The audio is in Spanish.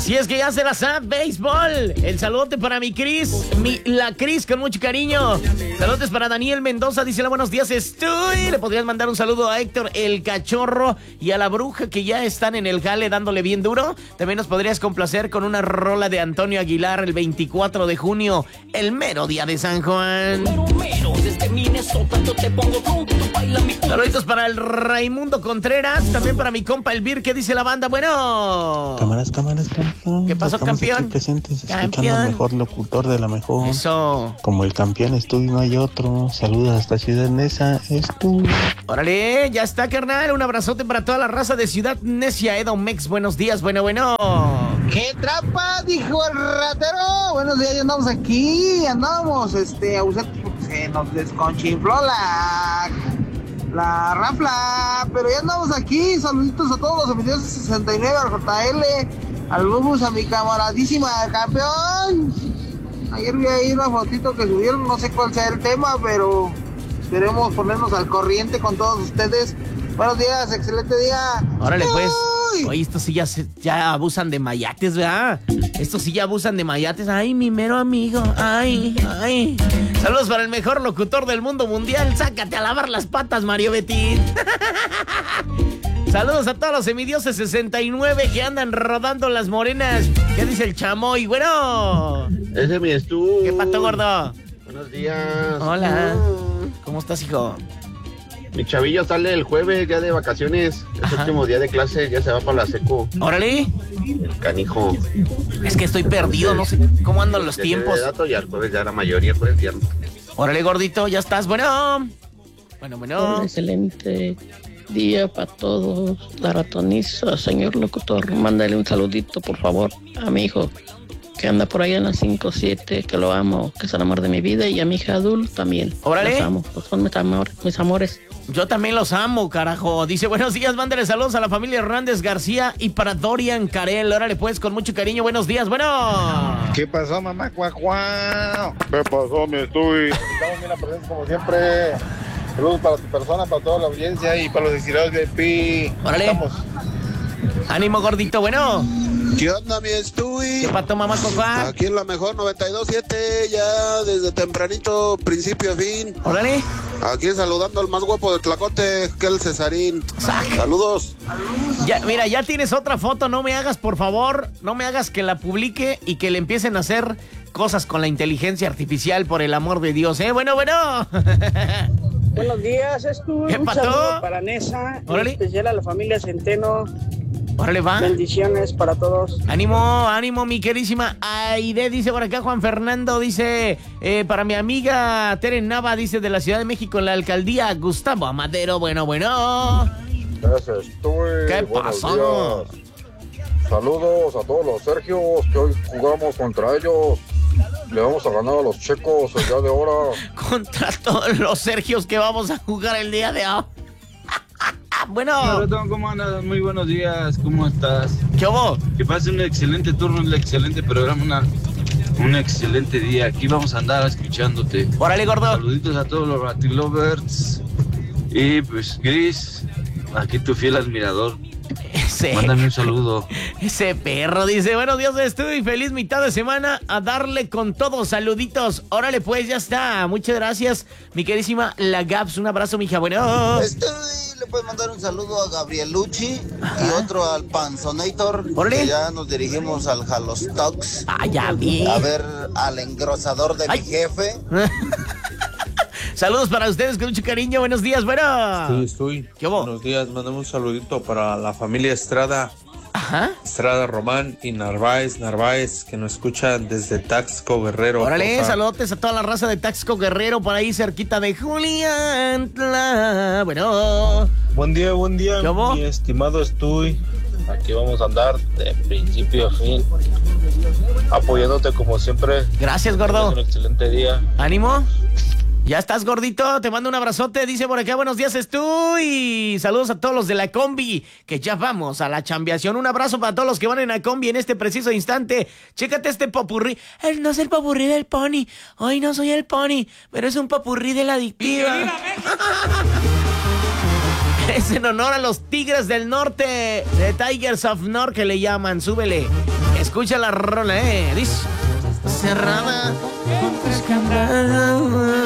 Así es que ya se la sabe, béisbol. El saludote para mi Cris, la Cris con mucho cariño. Saludos para Daniel Mendoza, dice: buenos días, estoy. Le podrías mandar un saludo a Héctor el Cachorro y a la Bruja, que ya están en el jale dándole bien duro. También nos podrías complacer con una rola de Antonio Aguilar el 24 de junio, el mero día de San Juan. Saluditos para el Raimundo Contreras, también para mi compa el Bir, que dice la banda. Bueno, cámaras, campeón. ¿Qué pasó, campeón? Presentes, Campeón. escuchando al mejor locutor de la mejor. Eso. Como el campeón es tú y no hay otro. Saludos hasta Ciudad Neza, es tú. Órale, ya está, carnal. Un abrazote para toda la raza de Ciudad Necia. Edomex, buenos días, bueno. ¡Qué trampa! Dijo el ratero. Buenos días, ya andamos aquí. Andamos, ausentes porque se nos desconchinfló la rafla. Pero ya andamos aquí. Saluditos a todos los emitidos de 69, al JL, al Lubus, a mi camaradísima campeón. Ayer vi ahí una fotito que subieron, no sé cuál sea el tema, pero esperemos ponernos al corriente con todos ustedes. Buenos días, excelente día. Órale, pues. Oye, estos sí ya abusan de mayates, ¿verdad? Estos sí ya abusan de mayates. Ay, mi mero amigo. Ay. Saludos para el mejor locutor del mundo mundial. Sácate a lavar las patas, Mario Betín. Saludos a todos los semidioses 69 que andan rodando las morenas. ¿Qué dice el chamoy? Bueno. Ese es mi Stu. ¿Qué pato, gordo? Buenos días. Hola. ¿Cómo estás, hijo? Mi chavillo sale el jueves ya de vacaciones. Es último día de clase, ya se va para la secu. Órale. El canijo. Es que estoy perdido, no sé cómo andan los tiempos. De dato, ya el jueves ya la mayoría, jueves viernes. Órale, gordito, ya estás. Bueno. Un excelente día para todos. La ratoniza, señor locutor, mándale un saludito, por favor, a mi hijo, que anda por allá en la 5-7, que lo amo, que es el amor de mi vida, y a mi hija Adul también. Órale. Los amo, son mis amores. Yo también los amo, carajo. Dice: buenos días, mándale saludos a la familia Hernández García y para Dorian Carel. Órale, pues, con mucho cariño. Buenos días, bueno. ¿Qué pasó, mamá? Cuacuá. ¿Qué pasó, mi estoy? Estamos bien presentes como siempre. Saludos para tu persona, para toda la audiencia y para los exiliados de Pi. Órale. Estamos. Ánimo, gordito, bueno. ¿Qué onda, mi Estuy? ¿Qué pato, mamá Coca? Aquí en la mejor 92.7, ya desde tempranito, principio a fin. Órale. Aquí saludando al más guapo de Tlacote, que el Cesarín. Saludos. Ya, mira, ya tienes otra foto, no me hagas, por favor, no me hagas que la publique y que le empiecen a hacer cosas con la inteligencia artificial, por el amor de Dios, ¿eh? Bueno. Buenos días, Estuy. ¿Qué pasó? Un saludo para Nesa, en especial a la familia Centeno. Órale, va. Bendiciones para todos. Ánimo, mi querísima Aide, dice por acá Juan Fernando, dice, para mi amiga Teren Nava, dice, de la Ciudad de México, en la alcaldía Gustavo Amadero. Bueno. Gracias, Estuy. ¿Qué pasó? Días. Saludos a todos los Sergios que hoy jugamos contra ellos. Le vamos a ganar a los checos el día de ahora. Contra todos los Sergios que vamos a jugar el día de ahora. Bueno. Hola, ¿cómo andas? Muy buenos días, ¿cómo estás? ¿Qué hubo? Que pase un excelente turno, un excelente programa, un excelente día. Aquí vamos a andar escuchándote. Órale, gordo. Saluditos a todos los Ratilovers. Y pues, Gris, aquí tu fiel admirador. Mándame un saludo. Ese perro dice: buenos días, estoy feliz mitad de semana, a darle con todos, saluditos. Órale, pues, ya está. Muchas gracias, mi querísima La Gaps. Un abrazo, mija. Bueno. Le puedes mandar un saludo a Gabrielucci y otro al Panzonator. Que ya nos dirigimos al Halostox. Ya vi. A ver al engrosador de mi jefe. Saludos para ustedes con mucho cariño. Buenos días, bueno. Estoy. ¿Qué hubo? Buenos días, mandamos un saludito para la familia Estrada. Ajá. Estrada Román y Narváez, que nos escuchan desde Taxco, Guerrero. Órale, saludos a toda la raza de Taxco, Guerrero, por ahí cerquita de Julián. Bueno. Buen día, mi estimado Estuy. Aquí vamos a andar de principio a fin, apoyándote como siempre. Gracias, gordo. Un excelente día. Ánimo. Ya estás, gordito, te mando un abrazote. Dice por acá: buenos días, Estuy. Saludos a todos los de la combi, que ya vamos a la chambeación. Un abrazo para todos los que van en la combi en este preciso instante. Chécate este popurrí. No es el popurrí del Pony. Hoy no soy el Pony, pero es un popurrí de la adictiva. Es en honor a los Tigres del Norte, de Tigers of North, que le llaman. Súbele. Escucha la rola, dice. Cerrada con tus campanas.